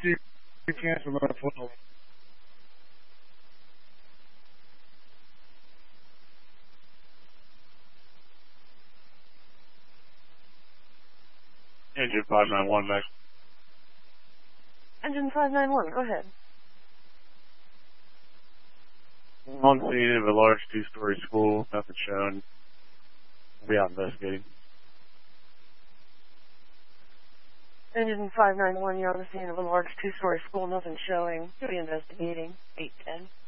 Steve, cancel my phone. Engine 591 next. Engine 591, go ahead. On scene of a large two-story school, nothing shown. We'll be out investigating. Engine 591, you're on the scene of a large two-story school, nothing showing. You'll be investigating. 810.